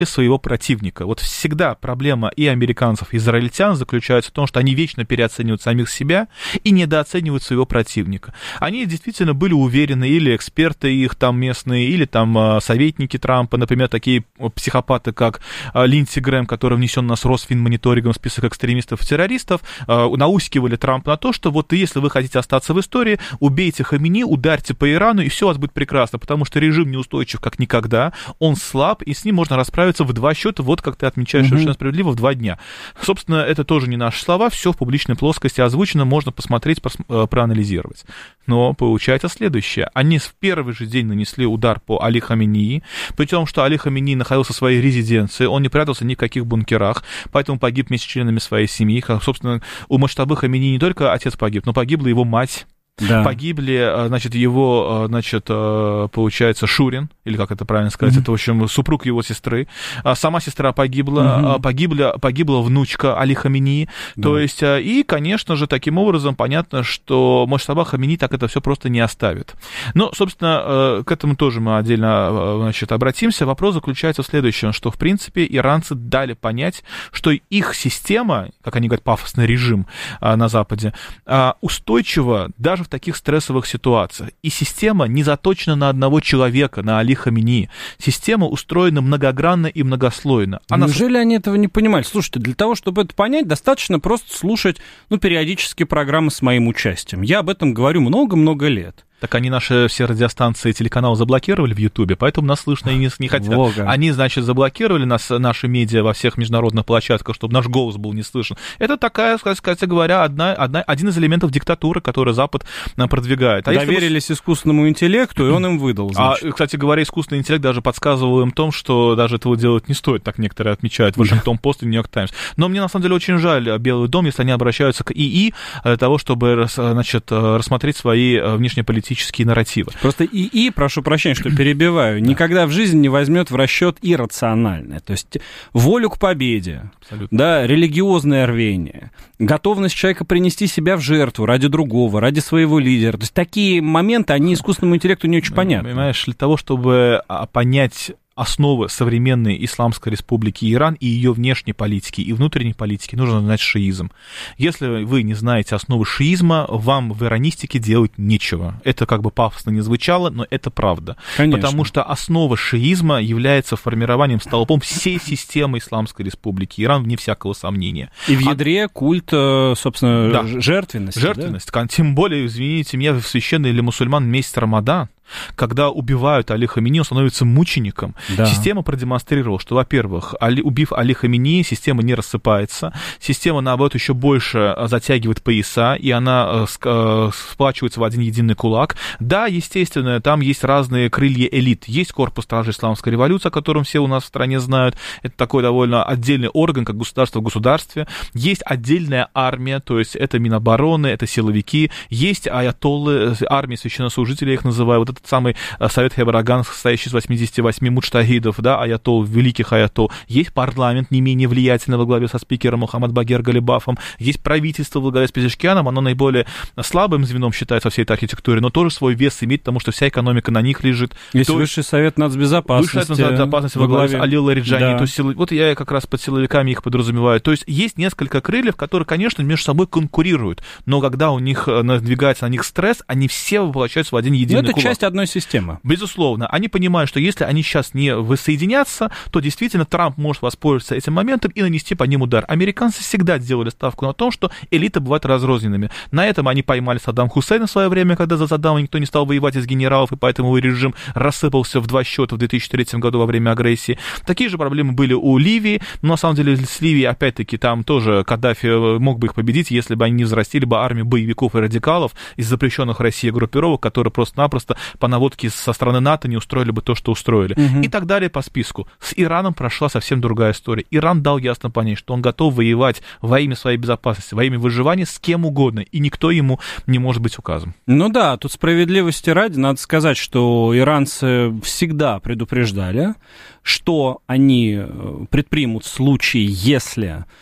своего противника. Вот всегда проблема и американцев, и израильтян заключается в том, что они вечно переоценивают самих себя и недооценивают своего противника. Они действительно были уверены, или эксперты их там местные, или там советники Трампа, например, такие психопаты, как Линдси Грэм, который внесен у нас Росфинмониторингом в список экстремистов и террористов, наускивали Трампа на то, что вот если вы хотите остаться в истории, убейте Хамини, ударьте по Ирану, и все у вас будет прекрасно, потому что режим неустойчив как никогда, он слаб, и с ним можно расправиться в 2 счета, вот как ты отмечаешь совершенно справедливо, в 2 дня. Собственно, это тоже не наши слова, все в публичной плоскости озвучено, можно посмотреть, проанализировать. Но получается следующее. Они в первый же день нанесли удар по Али Хаменеи, при том, что Али Хаменеи находился в своей резиденции, он не прятался ни в каких бункерах, поэтому погиб вместе с членами своей семьи. Собственно, у Муджтабы Хаменеи не только отец погиб, но погибла его мать. Да. Погибли, значит, его, значит, получается, Шурин, или как это правильно сказать, это, в общем, супруг его сестры. Сама сестра погибла, погибла внучка Али Хаменеи. Да. То есть, и, конечно же, таким образом понятно, что Муджтаба Хаменеи так это все просто не оставит. Но, собственно, к этому тоже мы отдельно, значит, обратимся. Вопрос заключается в следующем, что, в принципе, иранцы дали понять, что их система, как они говорят, пафосный режим на Западе, устойчива даже в таких стрессовых ситуациях. И система не заточена на одного человека, на Али Хаменеи. Система устроена многогранно и многослойно. Неужели они этого не понимали? Слушайте, для того, чтобы это понять, достаточно просто слушать, периодически программы с моим участием. Я об этом говорю много-много лет. Так они наши все радиостанции и телеканалы заблокировали в Ютубе, поэтому нас слышно и не хотят. Волга. Они, значит, заблокировали наши медиа во всех международных площадках, чтобы наш голос был не слышен. Это такая, кстати говоря, один из элементов диктатуры, который Запад продвигает. Доверились искусственному интеллекту, и он им выдал, значит. Кстати говоря, искусственный интеллект даже подсказывал им о том, что даже этого делать не стоит, так некоторые отмечают, Вашингтон-Пост и Нью-Йорк Таймс. Но мне, на самом деле, очень жаль Белый дом, если они обращаются к ИИ для того, чтобы, значит, рассмотреть свои внешнеполитические нарративы. Просто ИИ, прошу прощения, что перебиваю, никогда в жизни не возьмет в расчет иррациональное. То есть волю к победе, да, религиозное рвение, готовность человека принести себя в жертву ради другого, ради своего лидера. То есть такие моменты, они искусственному интеллекту не очень понятны. Понимаешь, для того, чтобы понять основы современной Исламской Республики Иран и ее внешней политики и внутренней политики, нужно знать шиизм. Если вы не знаете основы шиизма, вам в иранистике делать нечего. Это как бы пафосно не звучало, но это правда. Конечно. Потому что основа шиизма является формированием столпом всей системы Исламской Республики Иран, вне всякого сомнения. И в ядре культ, собственно, жертвенности. Жертвенность. Да? Тем более, извините меня, в священный для мусульман месяц Рамадан, когда убивают Али Хаменеи, он становится мучеником. Да. Система продемонстрировала, что, во-первых, убив Али Хаменеи, система не рассыпается, система, наоборот, еще больше затягивает пояса, и она сплачивается в один единый кулак. Да, естественно, там есть разные крылья элит. Есть корпус стражей Исламской революции, о котором все у нас в стране знают. Это такой довольно отдельный орган, как государство в государстве. Есть отдельная армия, то есть это Минобороны, это силовики. Есть аятоллы, армия священнослужителей, я их называю. Вот этот самый совет Хебраган, состоящий из 88 муджтагидов, да, аятол, великих аятол. Есть парламент не менее влиятельный во главе со спикером Мухаммад Багер Галибафом. Есть правительство во главе с Пезешкианом, оно наиболее слабым звеном считается во всей этой архитектуре, но тоже свой вес имеет, потому что вся экономика на них лежит. Есть Высший совет нацбезопасности. Высший совет нацбезопасности во главе с Али Лариджани. Да. То есть, вот я как раз под силовиками их подразумеваю. То есть есть несколько крыльев, которые, конечно, между собой конкурируют, но когда у них надвигается на них стресс, они все воплощаются в один единый кулак. Это часть одной системы. Безусловно. Они понимают, что если они сейчас не воссоединятся, то действительно Трамп может воспользоваться этим моментом и нанести по ним удар. Американцы всегда делали ставку на том, что элиты бывают разрозненными. На этом они поймали Саддама Хусейна в свое время, когда за Саддама никто не стал воевать из генералов, и поэтому его режим рассыпался в 2 счета в 2003 году во время агрессии. Такие же проблемы были у Ливии, но на самом деле с Ливией, опять-таки, там тоже Каддафи мог бы их победить, если бы они не взрастили бы армию боевиков и радикалов из запрещенных в России группировок, которые просто-напросто по наводке со стороны НАТО не устроили бы то, что устроили. И так далее по списку. С Ираном прошла совсем другая история. Иран дал ясно понять, что он готов воевать во имя своей безопасности, во имя выживания с кем угодно, и никто ему не может быть указом. Ну да, тут справедливости ради надо сказать, что иранцы всегда предупреждали, что они предпримут в случае, если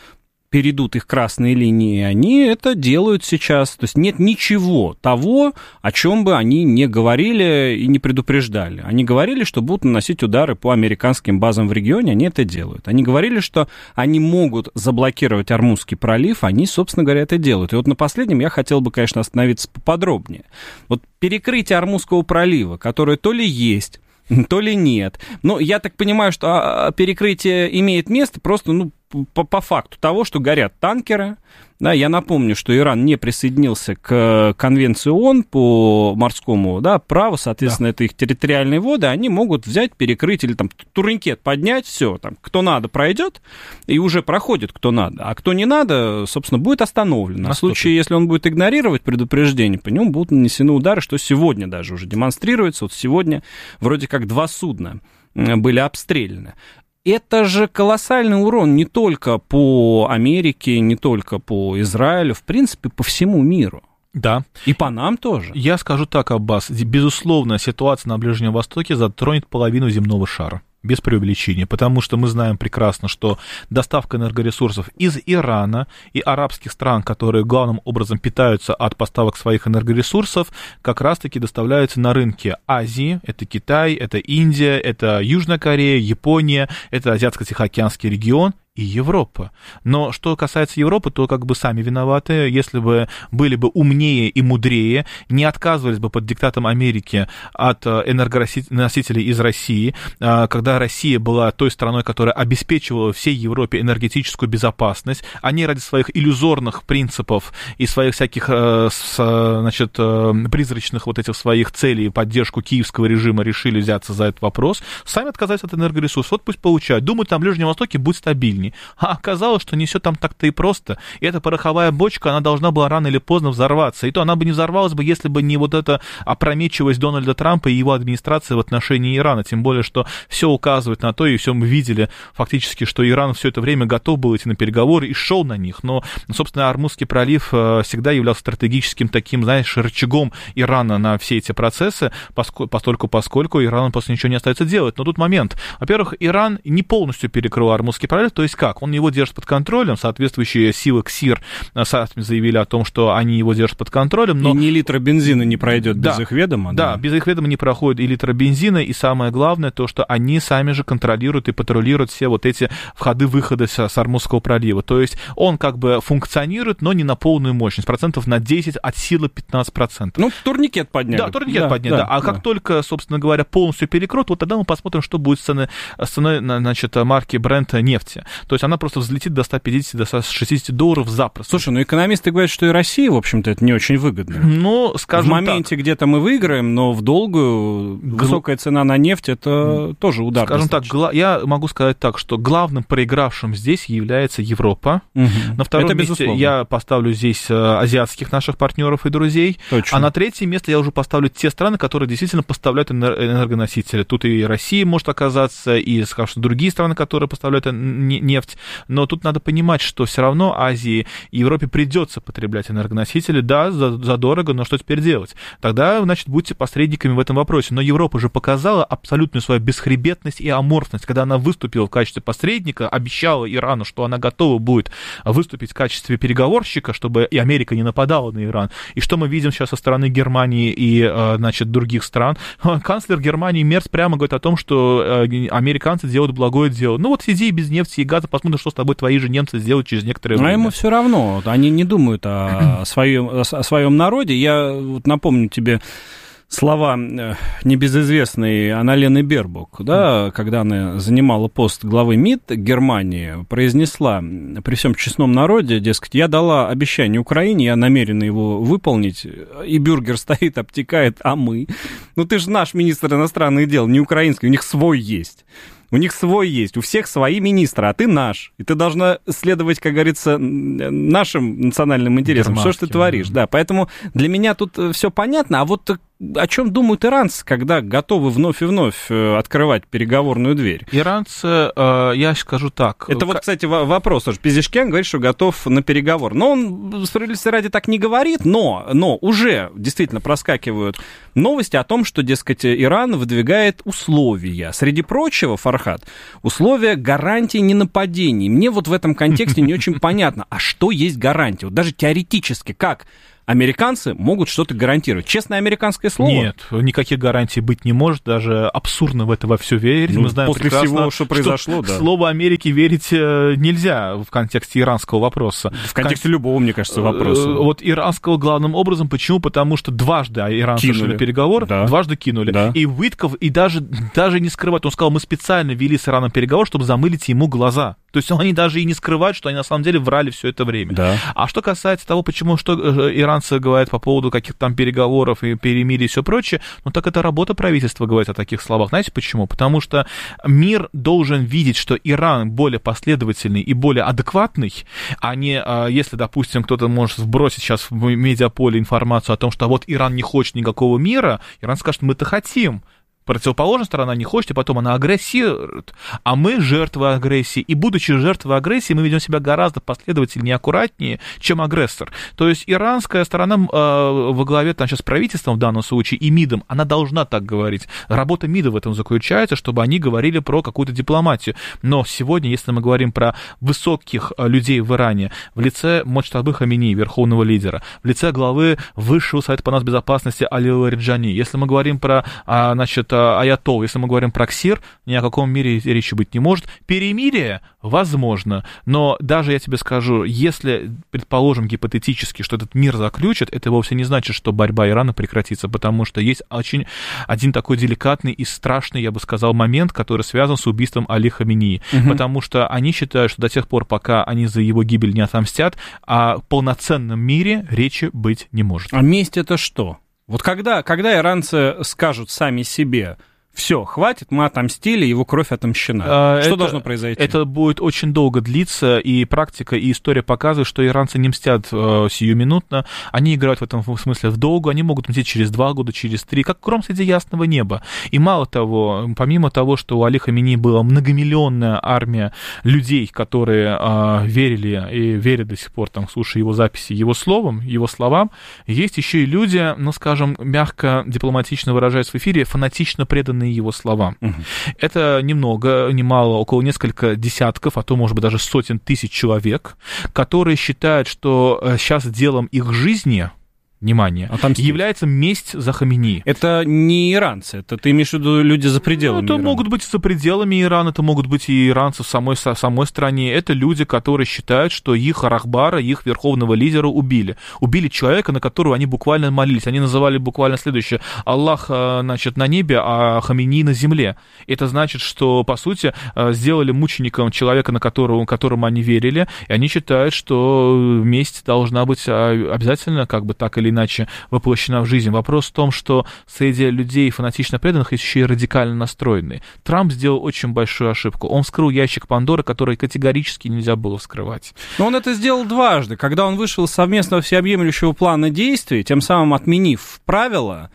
перейдут их красные линии, они это делают сейчас. То есть нет ничего того, о чем бы они не говорили и не предупреждали. Они говорили, что будут наносить удары по американским базам в регионе, они это делают. Они говорили, что они могут заблокировать Ормузский пролив, они, собственно говоря, это делают. И вот на последнем я хотел бы, конечно, остановиться поподробнее. Вот перекрытие Ормузского пролива, которое то ли есть, то ли нет. Но я так понимаю, что перекрытие имеет место просто, по факту того, что горят танкеры. Да, я напомню, что Иран не присоединился к Конвенции ООН по морскому праву, соответственно, это их территориальные воды, они могут взять, перекрыть или там турникет поднять, все, там, кто надо пройдет, и уже проходит кто надо, а кто не надо, собственно, будет остановлен. На случай, если он будет игнорировать предупреждение, по нему будут нанесены удары, что сегодня даже уже демонстрируется. Вот сегодня вроде как 2 судна были обстреляны. Это же колоссальный урон не только по Америке, не только по Израилю, в принципе, по всему миру. Да. И по нам тоже. Я скажу так, Аббас, безусловно, ситуация на Ближнем Востоке затронет половину земного шара. Без преувеличения, потому что мы знаем прекрасно, что доставка энергоресурсов из Ирана и арабских стран, которые главным образом питаются от поставок своих энергоресурсов, как раз-таки доставляются на рынки Азии, это Китай, это Индия, это Южная Корея, Япония, это Азиатско-Тихоокеанский регион и Европа. Но что касается Европы, то как бы сами виноваты. Если бы были бы умнее и мудрее, не отказывались бы под диктатом Америки от энергоносителей из России, когда Россия была той страной, которая обеспечивала всей Европе энергетическую безопасность, они ради своих иллюзорных принципов и своих всяких, призрачных вот этих своих целей и поддержку киевского режима решили взяться за этот вопрос, сами отказались от энергоресурсов. Вот пусть получают. Думают, на Ближнем Востоке будет стабильнее. А оказалось, что не все там так-то и просто. И эта пороховая бочка, она должна была рано или поздно взорваться. И то она бы не взорвалась бы, если бы не вот эта опрометчивость Дональда Трампа и его администрации в отношении Ирана. Тем более, что все указывает на то, и все мы видели фактически, что Иран все это время готов был идти на переговоры и шел на них. Но, собственно, Ормузский пролив всегда являлся стратегическим таким, знаешь, рычагом Ирана на все эти процессы, поскольку Ирану просто ничего не остается делать. Но тут момент. Во-первых, Иран не полностью перекрыл Ормузский пролив, то есть как? Он его держит под контролем, соответствующие силы КСИР сами заявили о том, что они его держат под контролем, но... И ни литра бензина не пройдет без их ведома. Да, без их ведома не проходит и литра бензина, и самое главное то, что они сами же контролируют и патрулируют все вот эти входы-выходы с Ормузского пролива. То есть он как бы функционирует, но не на полную мощность, процентов на 10 от силы 15%. Ну, турникет подняли. Да, турникет подняли, да. А как только, собственно говоря, полностью перекроют, вот тогда мы посмотрим, что будет с ценой, значит, марки Brent нефти. То есть она просто взлетит до 150, до 160 долларов запросто. Слушай, ну экономисты говорят, что и России, в общем-то, это не очень выгодно. Ну, скажем так. В моменте где-то мы выиграем, но в долгую высокая цена на нефть, это тоже удар. Скажем так, я могу сказать так, что главным проигравшим здесь является Европа. На втором месте я поставлю здесь азиатских наших партнеров и друзей. Точно. А на третье место я уже поставлю те страны, которые действительно поставляют энергоносители. Тут и Россия может оказаться, и, скажем, другие страны, которые поставляют нефть. Но тут надо понимать, что все равно Азии и Европе придется потреблять энергоносители. Да, задорого, но что теперь делать? Тогда, значит, будьте посредниками в этом вопросе. Но Европа же показала абсолютную свою бесхребетность и аморфность, когда она выступила в качестве посредника, обещала Ирану, что она готова будет выступить в качестве переговорщика, чтобы и Америка не нападала на Иран. И что мы видим сейчас со стороны Германии и, значит, других стран? Канцлер Германии Мерц прямо говорит о том, что американцы делают благое дело. Ну вот сиди без нефти и газа, посмотрим, что с тобой твои же немцы сделают через некоторое время. А ему все равно, они не думают о своем народе. Я вот напомню тебе слова небезызвестной Анналены Бербок, да, когда она занимала пост главы МИД Германии, произнесла при всем честном народе, дескать, я дала обещание Украине, я намерена его выполнить, и бюргер стоит, обтекает, а мы? Ну ты же наш министр иностранных дел, не украинский, у них свой есть. У них свой есть, у всех свои министры, а ты наш. И ты должна следовать, как говорится, нашим национальным интересам. Что ж ты творишь? Да, поэтому для меня тут все понятно. А вот о чем думают иранцы, когда готовы вновь и вновь открывать переговорную дверь? Иранцы, я скажу так. Это вот, кстати, вопрос. Пезешкиан говорит, что готов на переговор. Но он, справедливости ради, так не говорит, но уже действительно проскакивают новости о том, что, дескать, Иран выдвигает условия. Среди прочего, Фархад Фархад. Условия гарантии ненападений. Мне вот в этом контексте не очень понятно, а что есть гарантия? Вот даже теоретически, как американцы могут что-то гарантировать? Честное американское слово? Нет, никаких гарантий быть не может, даже абсурдно в это во все верить. Мы знаем после всего, что произошло, да. Слову Америки верить нельзя в контексте иранского вопроса. В контексте любого, мне кажется, вопроса. Вот иранского главным образом. Почему? Потому что дважды иранцы шли на переговоры, дважды кинули. Да. И Уитков, и даже не скрывает, он сказал, мы специально вели с Ираном переговоры, чтобы замылить ему глаза. То есть они даже и не скрывают, что они на самом деле врали все это время. Да. А что касается того, что иранцы говорят по поводу каких-то там переговоров и перемирий и все прочее, ну так это работа правительства говорить о таких словах. Знаете почему? Потому что мир должен видеть, что Иран более последовательный и более адекватный, а не, если, допустим, кто-то может вбросить сейчас в медиаполе информацию о том, что вот Иран не хочет никакого мира, Иран скажет, мы-то хотим. Противоположная сторона не хочет, и потом она агрессирует, а мы жертвы агрессии, и будучи жертвой агрессии, мы ведем себя гораздо последовательнее и аккуратнее, чем агрессор. То есть иранская сторона во главе там сейчас правительством в данном случае и МИДом, она должна так говорить. Работа МИДа в этом заключается, чтобы они говорили про какую-то дипломатию. Но сегодня, если мы говорим про высоких людей в Иране, в лице Моджтаба Хаминеи, верховного лидера, в лице главы Высшего совета по нацбезопасности Али Лариджани, если мы говорим про, аятолл, если мы говорим про КСИР, ни о каком мире речи быть не может. Перемирие возможно, но даже я тебе скажу, если, предположим, гипотетически, что этот мир заключит, это вовсе не значит, что борьба Ирана прекратится, потому что есть очень один такой деликатный и страшный, я бы сказал, момент, который связан с убийством Али Хаминеи, потому что они считают, что до тех пор, пока они за его гибель не отомстят, о полноценном мире речи быть не может. А месть это что? Вот когда иранцы скажут сами себе, все, хватит, мы отомстили, его кровь отомщена. Что должно произойти? Это будет очень долго длиться, и практика, и история показывает, что иранцы не мстят сиюминутно, они играют в этом смысле в долгу, они могут мстить через 2 года, через 3, как гром среди ясного неба. И мало того, помимо того, что у Али Хаминеи была многомиллионная армия людей, которые верили и верят до сих пор, там, слушая его записи, его словам, есть еще и люди, ну, скажем, мягко, дипломатично выражаясь в эфире, фанатично преданные его словам. Это ни много, ни мало, около несколько десятков, а то, может быть, даже сотен тысяч человек, которые считают, что сейчас делом их жизни, внимание, является месть за Хаминеи. Это не иранцы, это ты имеешь в виду люди за пределами Ирана? Это могут быть за пределами Ирана, это могут быть и иранцы в самой стране. Это люди, которые считают, что их Рахбара, их верховного лидера убили. Убили человека, на которого они буквально молились. Они называли буквально следующее: Аллах, значит, на небе, а Хаминеи на земле. Это значит, что, по сути, сделали мучеником человека, которому они верили, и они считают, что месть должна быть обязательно, как бы так или иначе воплощена в жизнь. Вопрос в том, что среди людей фанатично преданных есть еще и радикально настроенные. Трамп сделал очень большую ошибку. Он вскрыл ящик Пандоры, который категорически нельзя было вскрывать. Но он это сделал дважды. Когда он вышел из совместного всеобъемлющего плана действий, тем самым отменив правила,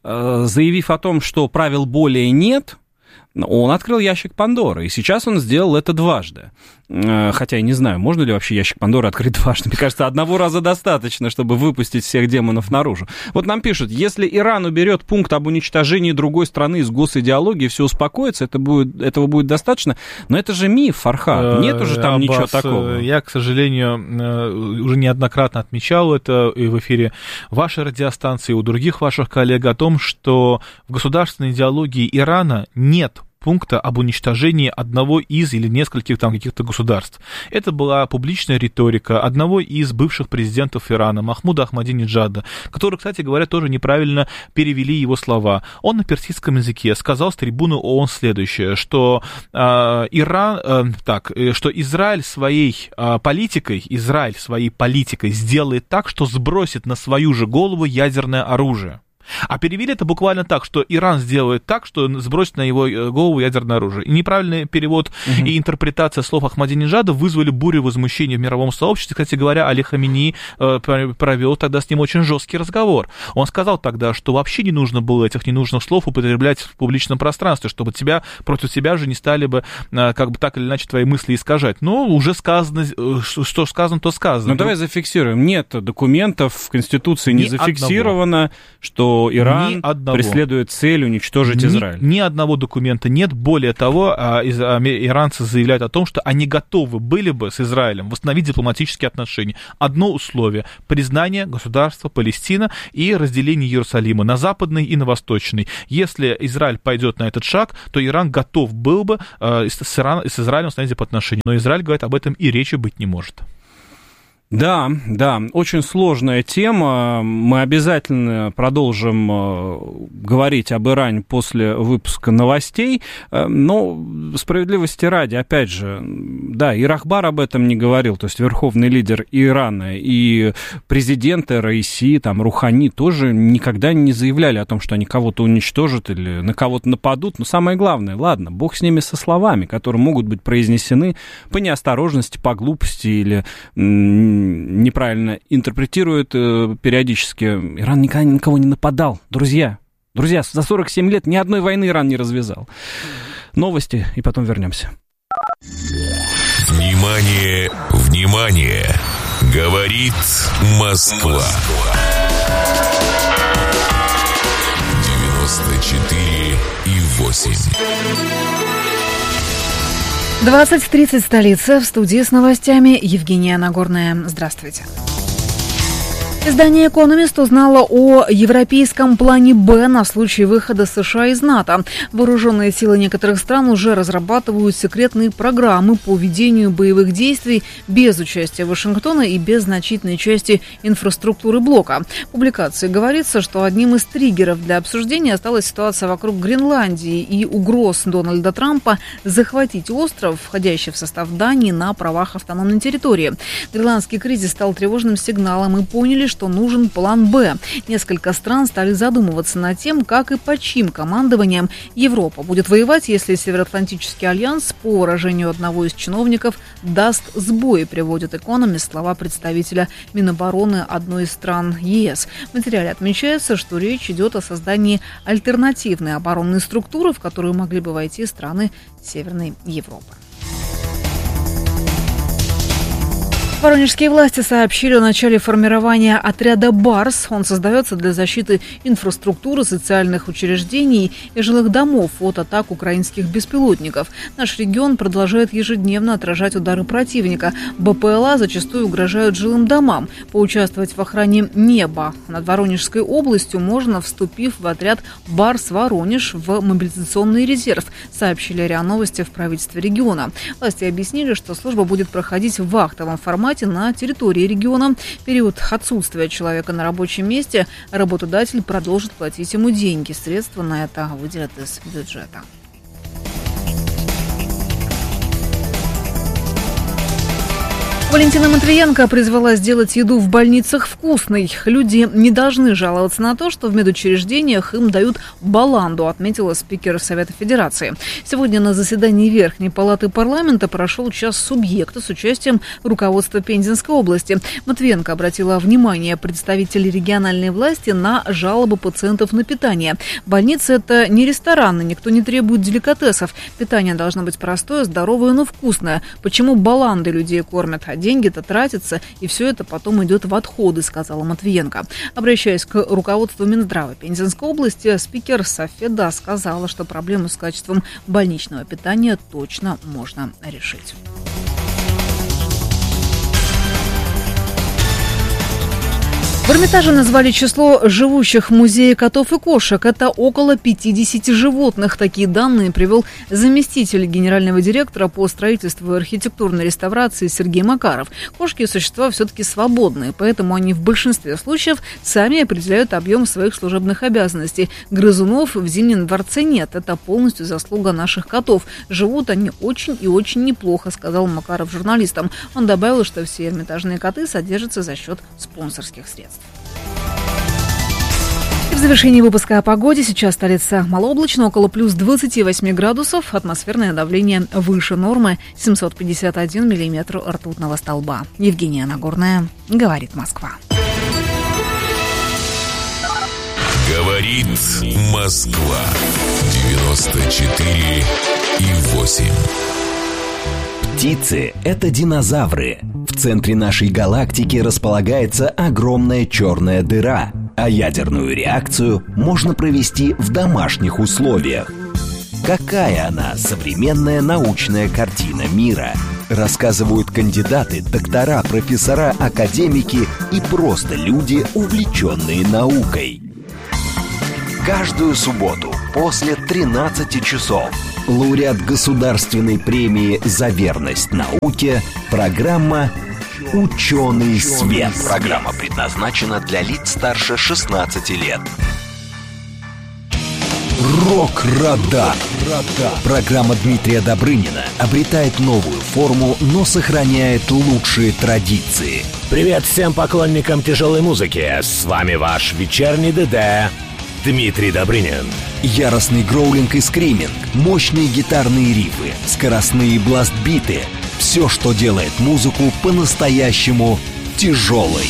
заявив о том, что правил более нет, он открыл ящик Пандоры, и сейчас он сделал это дважды. Хотя я не знаю, можно ли вообще ящик Пандоры открыть дважды. Мне кажется, одного раза достаточно, чтобы выпустить всех демонов наружу. Вот нам пишут, если Иран уберет пункт об уничтожении другой страны из госидеологии, все успокоится, этого будет достаточно. Но это же миф, Фархад. Нет уже там ничего такого. Я, к сожалению, уже неоднократно отмечал это и в эфире вашей радиостанции, и у других ваших коллег о том, что в государственной идеологии Ирана нет пункта об уничтожении одного из или нескольких там каких-то государств. Это была публичная риторика одного из бывших президентов Ирана, Махмуда Ахмадинеджада, который, кстати говоря, тоже неправильно перевели его слова. Он на персидском языке сказал с трибуны ООН следующее, что что Израиль своей политикой сделает так, что сбросит на свою же голову ядерное оружие. А перевели это буквально так, что Иран сделает так, что сбросит на его голову ядерное оружие. И неправильный перевод и интерпретация слов Ахмадинеджада вызвали бурю возмущения в мировом сообществе. Кстати говоря, Али Хаминеи провел тогда с ним очень жесткий разговор. Он сказал тогда, что вообще не нужно было этих ненужных слов употреблять в публичном пространстве, чтобы против тебя же не стали бы как бы так или иначе твои мысли искажать. Но уже сказано, что сказано, то сказано. Ну давай зафиксируем. Нет документов в Конституции не зафиксировано, что что Иран преследует цель уничтожить Израиль. Ни одного документа нет. Более того, иранцы заявляют о том, что они готовы были бы с Израилем восстановить дипломатические отношения. Одно условие – признание государства Палестина и разделение Иерусалима на западный и на восточный. Если Израиль пойдет на этот шаг, то Иран готов был бы с Израилем установить отношения. Но Израиль говорит, об этом и речи быть не может. Да, очень сложная тема. Мы обязательно продолжим говорить об Иране после выпуска новостей. Но справедливости ради, опять же, да, и Рахбар об этом не говорил, то есть верховный лидер Ирана, и президенты Раиси, там, Рухани тоже никогда не заявляли о том, что они кого-то уничтожат или на кого-то нападут. Но самое главное, ладно, бог с ними со словами, которые могут быть произнесены по неосторожности, по глупости или неправильно интерпретируют периодически. Иран никогда ни на кого не нападал. Друзья, за 47 лет ни одной войны Иран не развязал. Новости, и потом вернемся. Внимание, внимание! Говорит Москва. 94,8. 20:30 столица. В студии с новостями Евгения Нагорная. Здравствуйте. Издание «Экономист» узнало о европейском плане «Б» на случай выхода США из НАТО. Вооруженные силы некоторых стран уже разрабатывают секретные программы по ведению боевых действий без участия Вашингтона и без значительной части инфраструктуры блока. В публикации говорится, что одним из триггеров для обсуждения осталась ситуация вокруг Гренландии и угроз Дональда Трампа захватить остров, входящий в состав Дании, на правах автономной территории. Гренландский кризис стал тревожным сигналом, и поняли, что нужен план «Б». Несколько стран стали задумываться над тем, как и под чьим командованием Европа будет воевать, если Североатлантический альянс, по выражению одного из чиновников, даст сбой, приводит «Экономист» слова представителя Минобороны одной из стран ЕС. В материале отмечается, что речь идет о создании альтернативной оборонной структуры, в которую могли бы войти страны Северной Европы. Воронежские власти сообщили о начале формирования отряда «Барс». Он создается для защиты инфраструктуры, социальных учреждений и жилых домов от атак украинских беспилотников. Наш регион продолжает ежедневно отражать удары противника. БПЛА зачастую угрожают жилым домам. Поучаствовать в охране неба над Воронежской областью можно, вступив в отряд «Барс Воронеж» в мобилизационный резерв, сообщили РИА Новости в правительстве региона. Власти объяснили, что служба будет проходить в вахтовом формате на территории региона. В период отсутствия человека на рабочем месте работодатель продолжит платить ему деньги. Средства на это выделят из бюджета. Валентина Матвиенко призвала сделать еду в больницах вкусной. Люди не должны жаловаться на то, что в медучреждениях им дают баланду, отметила спикер Совета Федерации. Сегодня на заседании Верхней палаты парламента прошел час субъекта с участием руководства Пензенской области. Матвиенко обратила внимание представителей региональной власти на жалобы пациентов на питание. Больница – это не рестораны, никто не требует деликатесов. Питание должно быть простое, здоровое, но вкусное. Почему баланды людей кормят? Деньги-то тратятся, и все это потом идет в отходы, сказала Матвиенко. Обращаясь к руководству Минздрава Пензенской области, спикер Софеда сказала, что проблему с качеством больничного питания точно можно решить. В Эрмитаже назвали число живущих в музее котов и кошек. Это около 50 животных. Такие данные привел заместитель генерального директора по строительству и архитектурной реставрации Сергей Макаров. Кошки и существа все-таки свободные, поэтому они в большинстве случаев сами определяют объем своих служебных обязанностей. Грызунов в Зимнем дворце нет. Это полностью заслуга наших котов. Живут они очень и очень неплохо, сказал Макаров журналистам. Он добавил, что все эрмитажные коты содержатся за счет спонсорских средств. В завершении выпуска о погоде. Сейчас столица малооблачно, около плюс 28 градусов. Атмосферное давление выше нормы, 751 миллиметр ртутного столба. Евгения Нагорная, говорит Москва. Говорит Москва. 94,8. Птицы – это динозавры. В центре нашей галактики располагается огромная черная дыра. А ядерную реакцию можно провести в домашних условиях. Какая она, современная научная картина мира? Рассказывают кандидаты, доктора, профессора, академики и просто люди, увлеченные наукой. Каждую субботу после 13 часов лауреат Государственной премии «За верность науке» программа «Ученый свет». Программа предназначена для лиц старше 16 лет. Рок-радар. Программа Дмитрия Добрынина обретает новую форму, но сохраняет лучшие традиции. Привет всем поклонникам тяжелой музыки. С вами ваш вечерний ДД Дмитрий Добрынин. Яростный гроулинг и скриминг, мощные гитарные рифы, скоростные бластбиты. Все, что делает музыку по-настоящему тяжелой.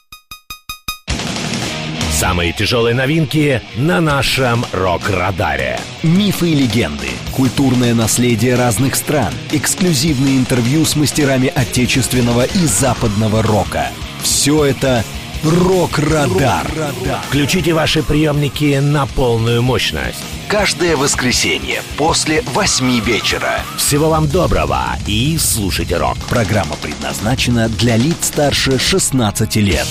Самые тяжелые новинки на нашем рок-радаре. Мифы и легенды, культурное наследие разных стран, эксклюзивные интервью с мастерами отечественного и западного рока. Все это «Рок-радар». Включите ваши приемники на полную мощность. Каждое воскресенье после 8 вечера. Всего вам доброго и слушайте рок. Программа предназначена для лиц старше 16 лет.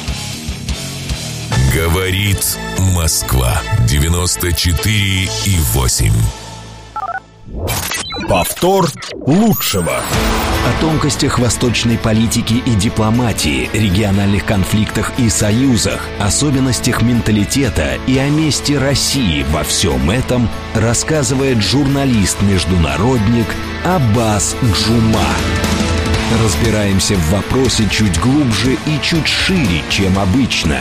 Говорит Москва 94,8. Повтор лучшего. О тонкостях восточной политики и дипломатии, региональных конфликтах и союзах, особенностях менталитета и о месте России во всем этом рассказывает журналист-международник Аббас Джума. Разбираемся в вопросе чуть глубже и чуть шире, чем обычно.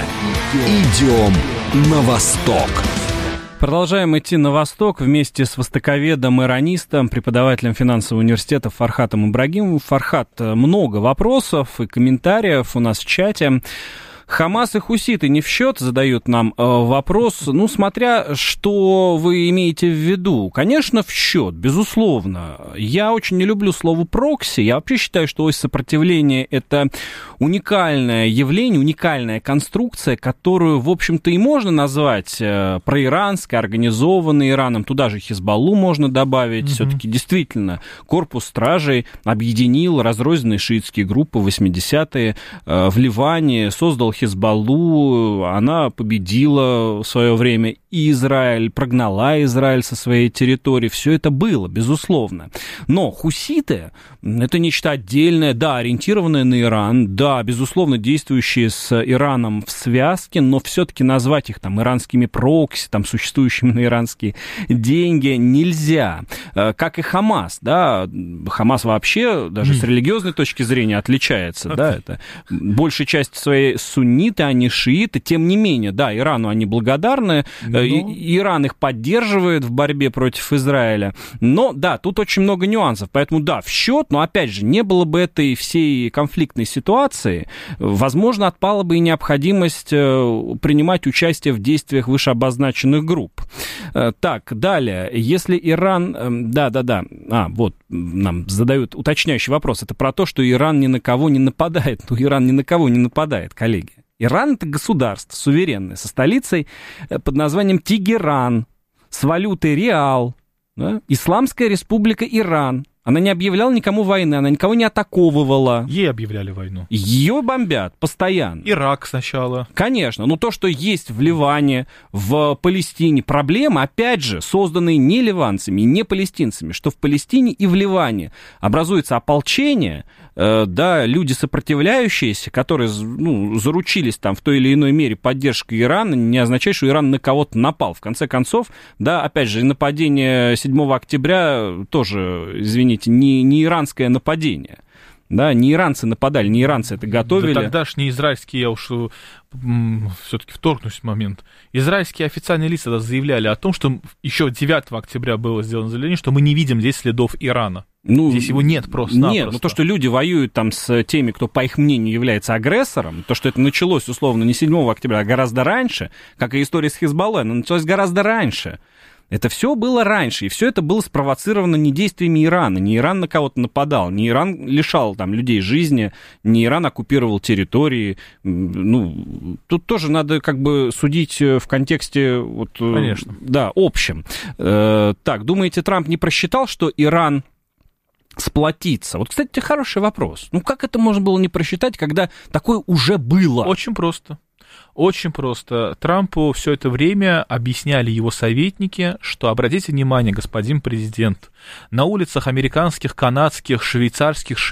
Идем на восток. Продолжаем идти на восток вместе с востоковедом-иронистом, преподавателем финансового университета Фархатом Ибрагимовым. Фархат, много вопросов и комментариев у нас в чате. Хамас и хуситы не в счет, задают нам вопрос, ну, смотря что вы имеете в виду. Конечно, в счет, безусловно. Я очень не люблю слово «прокси». Я вообще считаю, что ось сопротивления – это уникальное явление, уникальная конструкция, которую, в общем-то, и можно назвать проиранской, организованной Ираном. Туда же Хизбаллу можно добавить. Все-таки действительно корпус стражей объединил разрозненные шиитские группы в 80-е в Ливане, создал Хизбаллу, она победила в свое время Израиль, прогнала Израиль со своей территории. Все это было, безусловно. Но хуситы — это нечто отдельное, да, ориентированное на Иран, да, безусловно, действующие с Ираном в связке, но все-таки назвать их там иранскими прокси, там, существующими на иранские деньги нельзя. Как и Хамас, да, Хамас вообще даже с религиозной точки зрения отличается, да, это большая часть своей сунниты, они шииты, тем не менее, да, Ирану они благодарны, Иран их поддерживает в борьбе против Израиля, но, да, тут очень много нюансов, поэтому, да, в счет, но, опять же, не было бы этой всей конфликтной ситуации, возможно, отпала бы и необходимость принимать участие в действиях вышеобозначенных групп. Так, далее, если Иран... Да-да-да, вот, нам задают уточняющий вопрос, это про то, что Иран ни на кого не нападает. Ну, Иран ни на кого не нападает, коллеги. Иран — это государство суверенное, со столицей под названием Тегеран, с валютой реал, да? Исламская республика Иран. Она не объявляла никому войны, она никого не атаковывала. Ей объявляли войну. Ее бомбят постоянно. Ирак сначала. Конечно, но то, что есть в Ливане, в Палестине, проблемы, опять же, созданные не ливанцами, не палестинцами, что в Палестине и в Ливане образуется ополчение, да, люди сопротивляющиеся, которые, ну, заручились там в той или иной мере поддержкой Ирана, не означает, что Иран на кого-то напал. В конце концов, да, опять же, и нападение 7 октября тоже, извините, не иранское нападение. Да, не иранцы нападали, не иранцы это готовили. Да тогдашний израильский, я уж все-таки вторгнусь в момент. Израильские официальные лица тогда заявляли о том, что еще 9 октября было сделано заявление, что мы не видим здесь следов Ирана. Ну, здесь его нет просто-напросто. Нет, но то, что люди воюют там с теми, кто, по их мнению, является агрессором, то, что это началось, условно, не 7 октября, а гораздо раньше, как и история с Хизбаллой, она началась гораздо раньше. Это все было раньше, и все это было спровоцировано не действиями Ирана. Не Иран на кого-то нападал, не Иран лишал там людей жизни, не Иран оккупировал территории. Ну, тут тоже надо как бы судить в контексте вот, конечно. Да, общем. Так, думаете, Трамп не просчитал, что Иран сплотится? Вот, кстати, хороший вопрос. Ну, как это можно было не просчитать, когда такое уже было? Очень просто. Очень просто. Трампу все это время объясняли его советники, что, обратите внимание, господин президент, на улицах американских, канадских, швейцарских,